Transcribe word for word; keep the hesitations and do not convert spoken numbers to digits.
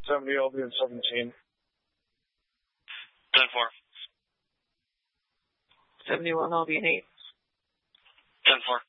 seventy, I'll be in seventeen. ten four. seventy-one, I'll be in eight. ten four.